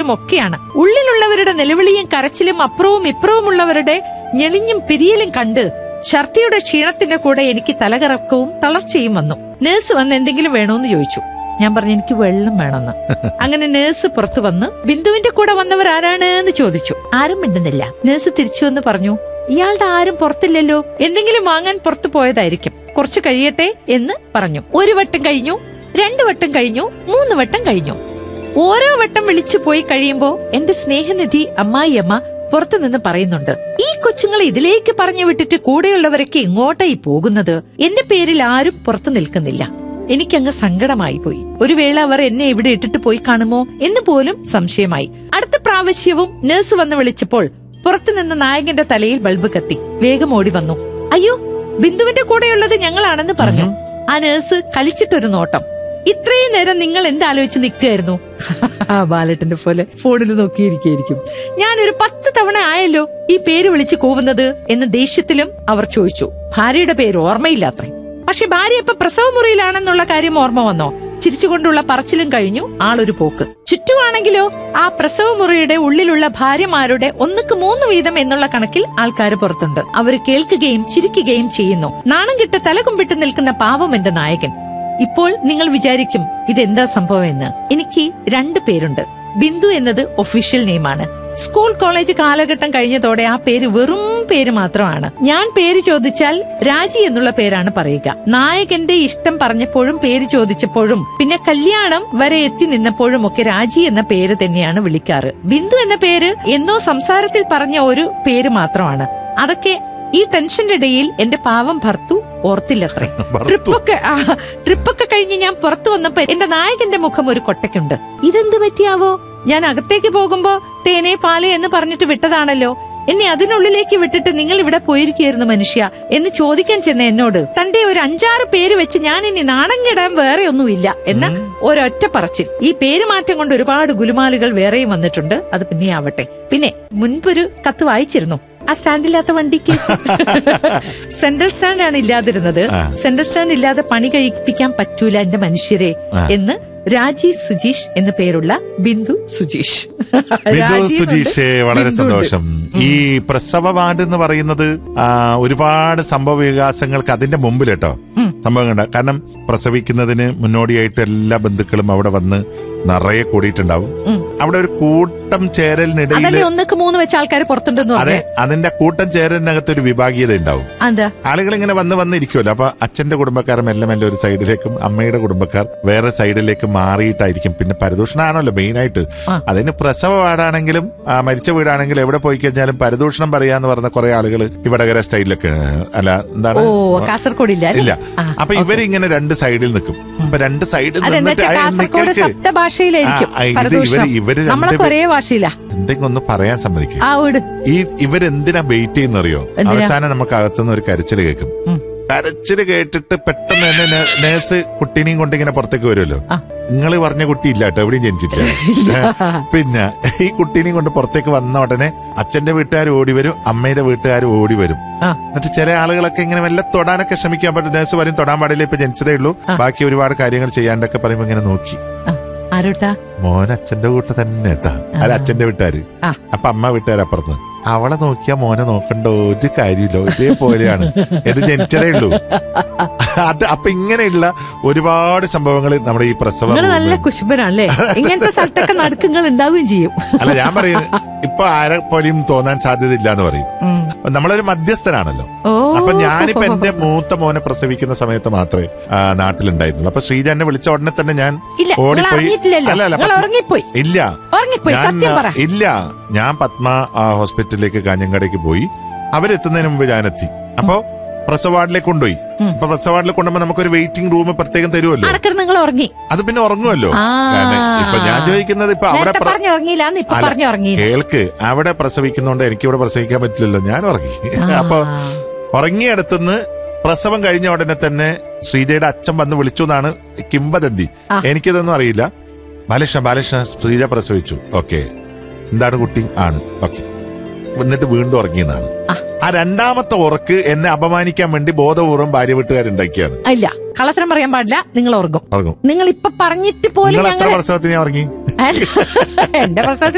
ഒക്കെയാണ്. ഉള്ളിലുള്ളവരുടെ നിലവിളിയും കരച്ചിലും അപ്പുറവും ഇപ്പുറവുമുള്ളവരുടെ ഞെളിഞ്ഞും പിരിയലും കണ്ട് ഛർദിയുടെ ക്ഷീണത്തിന്റെ കൂടെ എനിക്ക് തലകറക്കവും തളർച്ചയും വന്നു. നേഴ്സ് വന്ന് എന്തെങ്കിലും വേണോന്ന് ചോദിച്ചു. ഞാൻ പറഞ്ഞു എനിക്ക് വെള്ളം വേണമെന്ന്. അങ്ങനെ നേഴ്സ് പുറത്തു വന്ന് ബിന്ദുവിന്റെ കൂടെ വന്നവർ ആരാണ് എന്ന് ചോദിച്ചു. ആരും മിണ്ടുന്നില്ല. നേഴ്സ് തിരിച്ചു വന്ന് പറഞ്ഞു, ഇയാളുടെ ആരും പുറത്തില്ലല്ലോ, എന്തെങ്കിലും വാങ്ങാൻ പുറത്തു പോയതായിരിക്കും, കുറച്ചു കഴിയട്ടെ എന്ന് പറഞ്ഞു. 1 വട്ടം കഴിഞ്ഞു, 2 വട്ടം കഴിഞ്ഞു, 3 വട്ടം കഴിഞ്ഞു. ഓരോ വട്ടം വിളിച്ചു പോയി കഴിയുമ്പോ എന്റെ സ്നേഹനിധി അമ്മായിയമ്മ പുറത്തുനിന്ന് പറയുന്നുണ്ട്, ഈ കൊച്ചുങ്ങളെ ഇതിലേക്ക് പറഞ്ഞു വിട്ടിട്ട് കൂടെയുള്ളവരൊക്കെ എങ്ങോട്ടായി പോകുന്നത്? എന്റെ പേരിൽ ആരും പുറത്തു നിൽക്കുന്നില്ല. എനിക്കങ്ങ് സങ്കടമായി പോയി. ഒരു വേള അവർ എന്നെ ഇവിടെ ഇട്ടിട്ട് പോയി കാണുമോ എന്ന് പോലും സംശയമായി. അടുത്ത പ്രാവശ്യവും നഴ്സ് വന്ന് വിളിച്ചപ്പോൾ പുറത്തുനിന്ന് നായകന്റെ തലയിൽ ബൾബ് കത്തി. വേഗം ഓടി വന്നു. അയ്യോ, ബിന്ദുവിന്റെ കൂടെയുള്ളത് ഞങ്ങളാണെന്ന് പറഞ്ഞു. ആ നഴ്സ് കളിച്ചിട്ടൊരു നോട്ടം. ഇത്രയും നേരം നിങ്ങൾ എന്താലോചിച്ച് നിൽക്കുകയായിരുന്നു? ബാലട്ടന്റെ പോലെ ഫോണിൽ നോക്കിയിരിക്കും. ഞാനൊരു 10 തവണ ആയല്ലോ ഈ പേര് വിളിച്ച് കൂവുന്നത് എന്ന് ദേഷ്യത്തിലും അവർ ചോദിച്ചു. ഭാര്യയുടെ പേര് ഓർമ്മയില്ലാത്രേ. പക്ഷെ ഭാര്യ ഇപ്പൊ പ്രസവമുറിയിലാണെന്നുള്ള കാര്യം ഓർമ്മ വന്നോ? ചിരിച്ചുകൊണ്ടുള്ള പറച്ചിലും കഴിഞ്ഞു ആളൊരു പോക്ക്. ചുറ്റുമാണെങ്കിലോ ആ പ്രസവമുറിയുടെ ഉള്ളിലുള്ള ഭാര്യമാരുടെ 1ക്ക് 3 വീതം എന്നുള്ള കണക്കിൽ ആൾക്കാര് പുറത്തുണ്ട്. അവര് കേൾക്കുകയും ചിരിക്കുകയും ചെയ്യുന്നു. നാണം കെട്ട് തലകുമ്പിട്ട് നിൽക്കുന്ന പാവം എന്റെ നായകൻ. ഇപ്പോൾ നിങ്ങൾ വിചാരിക്കും ഇതെന്താ സംഭവം എന്ന്. എനിക്ക് 2 പേരുണ്ട്. ബിന്ദു എന്നത് ഒഫീഷ്യൽ നെയിമാണ്. സ്കൂൾ കോളേജ് കാലഘട്ടം കഴിഞ്ഞതോടെ ആ പേര് വെറും പേര് മാത്രമാണ്. ഞാൻ പേര് ചോദിച്ചാൽ രാജി എന്നുള്ള പേരാണ് പറയുക. നായകന്റെ ഇഷ്ടം പറഞ്ഞപ്പോഴും പേര് ചോദിച്ചപ്പോഴും പിന്നെ കല്യാണം വരെ എത്തി നിന്നപ്പോഴും ഒക്കെ രാജി എന്ന പേര് തന്നെയാണ് വിളിക്കാറ്. ബിന്ദു എന്ന പേര് എന്നോ സംസാരത്തിൽ പറഞ്ഞ ഒരു പേര് മാത്രമാണ്. അതൊക്കെ ഈ ടെൻഷന്റെ ഇടയിൽ എന്റെ പാവം ഭർത്തു ഓർത്തില്ലത്രേ. ട്രിപ്പൊക്കെ കഴിഞ്ഞ് ഞാൻ പുറത്തു വന്നപ്പോ എന്റെ നായകന്റെ മുഖം ഒരു കൊട്ടയ്ക്കുണ്ട്. ഇതെന്ത് പറ്റിയാവോ? ഞാൻ അകത്തേക്ക് പോകുമ്പോ തേനെ പാല് എന്ന് പറഞ്ഞിട്ട് വിട്ടതാണല്ലോ. എന്നെ അതിനുള്ളിലേക്ക് വിട്ടിട്ട് നിങ്ങൾ ഇവിടെ പോയിരിക്കുകയായിരുന്നു മനുഷ്യ എന്ന് ചോദിക്കാൻ ചെന്ന എന്നോട് തന്റെ ഒരു 5-6 പേര് വെച്ച് ഞാൻ ഇനി നാണം കെടാൻ വേറെ ഒന്നുമില്ല എന്ന ഒരൊറ്റ പറച്ചിൽ. ഈ പേര് മാറ്റം കൊണ്ട് ഒരുപാട് ഗുലുമാലുകൾ വേറെയും വന്നിട്ടുണ്ട്. അത് പിന്നെ ആവട്ടെ. പിന്നെ മുൻപൊരു കത്ത് വായിച്ചിരുന്നു. ആ സ്റ്റാൻഡില്ലാത്ത വണ്ടി കേസ്. സെൻട്രൽ സ്റ്റാൻഡ് ആണ് ഇല്ലാതിരുന്നത്. സെൻട്രൽ സ്റ്റാൻഡ് ഇല്ലാതെ പണി കഴിപ്പിക്കാൻ പറ്റൂല എന്റെ മനുഷ്യരെ എന്ന് രാജി സുജീഷ് എന്ന പേരുള്ള ബിന്ദു സുജീഷ്. സുജീഷ്, വളരെ സന്തോഷം. ഈ പ്രസവ വാർഡ് എന്ന് പറയുന്നത് ഒരുപാട് സംഭവ വികാസങ്ങൾക്ക് അതിന്റെ മുമ്പിൽ കേട്ടോ സംഭവങ്ങളുണ്ട്. കാരണം പ്രസവിക്കുന്നതിന് മുന്നോടിയായിട്ട് എല്ലാ ബന്ധുക്കളും അവിടെ വന്ന് നിറയെ കൂടിയിട്ടുണ്ടാവും. അവിടെ ഒരു കൂട്ടം ചേരലിനിടയിൽ 1ക്ക് 3 വെച്ച ആൾക്കാർ പുറത്തുണ്ടെന്ന്. അതെ, അതിന്റെ കൂട്ടം ചേരലിനകത്ത് ഒരു വിഭാഗീയത ഉണ്ടാവും. ആളുകൾ ഇങ്ങനെ വന്നിരിക്കുമല്ലോ. അപ്പൊ അച്ഛന്റെ കുടുംബക്കാർ മെല്ലെ മെല്ലെ ഒരു സൈഡിലേക്കും അമ്മയുടെ കുടുംബക്കാർ വേറെ സൈഡിലേക്കും മാറിയിട്ടായിരിക്കും. പിന്നെ പരദൂഷണമാണല്ലോ മെയിനായിട്ട്. അതിന് പ്രസവ വാർഡാണെങ്കിലും മരിച്ച വീടാണെങ്കിലും എവിടെ പോയി കഴിഞ്ഞാലും പരദൂഷണം പറയാന്ന് പറഞ്ഞ കുറെ ആളുകൾ ഈ വടകര സ്റ്റൈലിലൊക്കെ അല്ല എന്താണ് കാസർഗോഡ് ഇല്ല. അപ്പൊ ഇവരിങ്ങനെ 2 സൈഡിൽ നിൽക്കും. അപ്പൊ 2 സൈഡിൽ ഇവര് എന്തെങ്കിലും ഒന്ന് പറയാൻ സമ്മതിക്കും. ഇവരെന്തിനാ വെയിറ്റ് ചെയ്യുന്നറിയോ? അവസാനം നമുക്ക് അകത്തുനിന്ന് ഒരു കരച്ചില് കേൾക്കും. കരച്ചില് കേട്ടിട്ട് പെട്ടെന്ന് തന്നെ നേഴ്സ് കുട്ടീനെയും കൊണ്ട് ഇങ്ങനെ പുറത്തേക്ക് വരുമല്ലോ. നിങ്ങൾ പറഞ്ഞ കുട്ടി ഇല്ല കേട്ടോ, എവിടെയും ജനിച്ചിട്ടില്ല. പിന്നെ ഈ കുട്ടീനെയും കൊണ്ട് പുറത്തേക്ക് വന്ന ഉടനെ അച്ഛന്റെ വീട്ടുകാർ ഓടി വരും, അമ്മയുടെ വീട്ടുകാർ ഓടി വരും. എന്നിട്ട് ചില ആളുകളൊക്കെ ഇങ്ങനെ വല്ല തൊടാനൊക്കെ ശ്രമിക്കാൻ പറ്റും. നേഴ്സ് പറയും തൊടാൻ പാടില്ല, ഇപ്പൊ ജനിച്ചതേ ഉള്ളൂ, ബാക്കി ഒരുപാട് കാര്യങ്ങൾ ചെയ്യാണ്ടൊക്കെ പറയുമ്പോ ഇങ്ങനെ നോക്കി മോൻ അച്ഛന്റെ കൂട്ട് തന്നെ കേട്ടാ. അല്ല അച്ഛന്റെ വീട്ടുകാര്. അപ്പൊ അമ്മ വീട്ടുകാരപ്പുറത്ത്. അവളെ നോക്കിയാ മോനെ നോക്കണ്ട ഒരു കാര്യമില്ല, ഇതേപോലെയാണ്, ഇത് ജനിച്ചതേ ഉള്ളൂ. അത് അപ്പൊ ഇങ്ങനെയുള്ള ഒരുപാട് സംഭവങ്ങൾ നമ്മുടെ ഈ പ്രസവം. നല്ല കുശുബനാണല്ലേ, ഇങ്ങനത്തെ സ്ഥലത്തൊക്കെ നടക്കുങ്ങൾ ഉണ്ടാവുകയും ചെയ്യും. അല്ല ഞാൻ പറയും, ഇപ്പൊ ആരെ പോലെയും തോന്നാൻ സാധ്യത ഇല്ല എന്ന് പറയും. നമ്മളൊരു മധ്യസ്ഥനാണല്ലോ. അപ്പൊ ഞാനിപ്പോ എന്റെ മൂത്ത മോനെ പ്രസവിക്കുന്ന സമയത്ത് മാത്രമേ നാട്ടിലുണ്ടായിരുന്നുള്ളൂ. അപ്പൊ ശ്രീജ എന്നെ വിളിച്ച ഉടനെ തന്നെ ഞാൻ ഓടിപ്പോയി. ഇല്ല, ഞാൻ പത്മ ഹോസ്പിറ്റലിലേക്ക് കാഞ്ഞങ്ങാടേക്ക് പോയി. അവരെത്തുന്നതിന് മുമ്പ് ഞാനെത്തി. അപ്പൊ പ്രസവ വാർഡിലേക്ക് കൊണ്ടുപോയി. അപ്പൊ പ്രസവ വാർഡിൽ കൊണ്ടുപോകുമ്പോ നമുക്കൊരു വെയിറ്റിംഗ് റൂം പ്രത്യേകം തരുമല്ലോ. അത് പിന്നെ ഉറങ്ങുമല്ലോ. ഇപ്പൊ ഞാൻ ചോദിക്കുന്നത് ഇപ്പൊ അവിടെ കേൾക്ക്, അവിടെ പ്രസവിക്കുന്നോണ്ട് എനിക്ക് ഇവിടെ പ്രസവിക്കാൻ പറ്റില്ലല്ലോ, ഞാൻ ഉറങ്ങി. അപ്പൊ ഉറങ്ങിയടുത്തുനിന്ന് പ്രസവം കഴിഞ്ഞ ഉടനെ തന്നെ ശ്രീജയുടെ അച്ഛൻ വന്ന് വിളിച്ചു എന്നാണ് കിംവദന്തി. എനിക്കിതൊന്നും അറിയില്ല. ബാലകൃഷ്ണ ശ്രീജ പ്രസവിച്ചു. ഓക്കെ, എന്താണ് കുട്ടി? ആണ്. ഓക്കെ. എന്നിട്ട് വീണ്ടും ഉറങ്ങിയെന്നാണ്. ആ 2ാമത്തെ ഉറക്ക് എന്നെ അപമാനിക്കാൻ വേണ്ടി ബോധപൂർവ്വം ഭാര്യ വീട്ടുകാരുണ്ടാക്കിയാണ്. ഇല്ല, കള്ളത്തരം പറയാൻ പാടില്ല. നിങ്ങൾ ഉറങ്ങും. നിങ്ങൾ ഇപ്പൊ പറഞ്ഞിട്ട് പോലും. എത്ര പ്രസവത്തിന് ഞാൻ ഉറങ്ങി? എന്റെ പ്രസവത്തിന്